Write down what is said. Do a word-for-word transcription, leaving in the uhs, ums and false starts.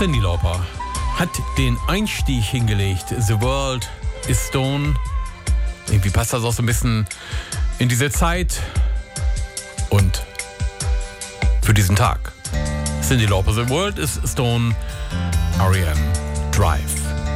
Cyndi Lauper hat den Einstieg hingelegt. The World is Stone. Irgendwie passt das auch so ein bisschen in diese Zeit und für diesen Tag. Cyndi Lauper, The World is Stone, R E M Drive.